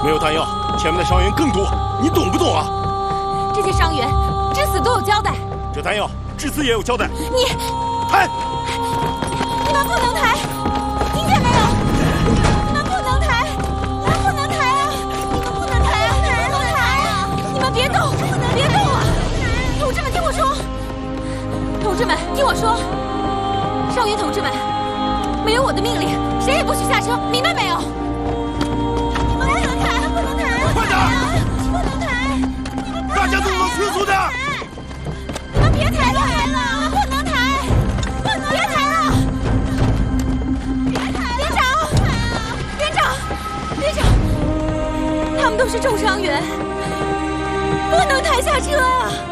没有弹药，前面的伤员更多，你懂不懂啊？ 这些伤员至死都有交代。 这弹药至死也有交代。 你抬！ 你们不能抬，听见没有？你们不能抬，你们不能抬啊！你们不能抬啊！不能抬啊！你们别动，别动啊！同志们，听我说，同志们，听我说，伤员同志们，没有我的命令，谁也不许下车，明白没有？你们不能抬，不能抬！ 快点！ 不能抬！ 大家动作迅速点！ 你们别抬了，不能抬，不能别抬了！连长，他们都是重伤员，不能抬下车啊！